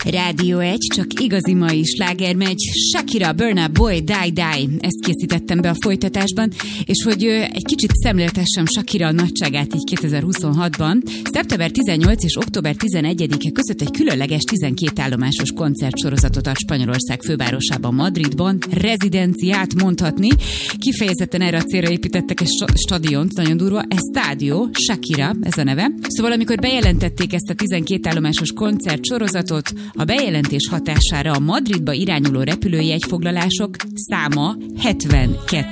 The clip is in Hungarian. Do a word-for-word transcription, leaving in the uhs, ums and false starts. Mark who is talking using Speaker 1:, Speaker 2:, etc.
Speaker 1: Rádió egy, csak igazi mai sláger megy. Shakira, Burna Boy, Die Die. Ezt készítettem be a folytatásban, és hogy egy kicsit szemléltessem Shakira nagyságát így kétezer-huszonhatban. szeptember tizennyolcadika és október tizenegyedike között egy különleges tizenkét állomásos koncertsorozatot ad Spanyolország fővárosában, Madridban. Rezidenciát mondhatni. Kifejezetten erre a célra építettek egy stadiont, nagyon durva. Ez Stadio Shakira, ez a neve. Szóval amikor bejelentették ezt a tizenkét állomásos koncertsorozatot, a bejelentés hatására a Madridba irányuló repülőjegyfoglalások száma hetvenkettő